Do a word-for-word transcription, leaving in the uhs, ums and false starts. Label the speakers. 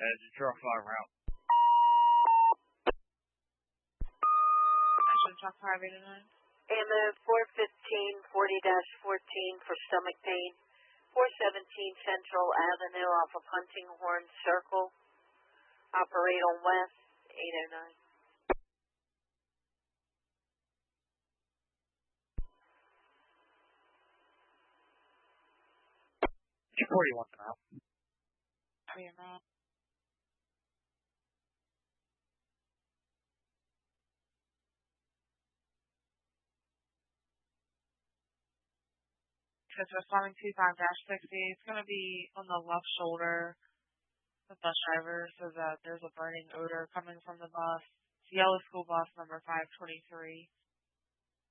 Speaker 1: as a truck five route.
Speaker 2: Action truck five eighty-nine.
Speaker 3: Ammo four fifteen forty dash fourteen for stomach pain. four seventeen Central Avenue off of Huntinghorn Circle. Operate on West eight oh nine.
Speaker 1: two forty-one now.
Speaker 2: Three and that. It's responding to five dash sixty. It's going to be on the left shoulder. The bus driver says that there's a burning odor coming from the bus. It's yellow school bus number five twenty-three.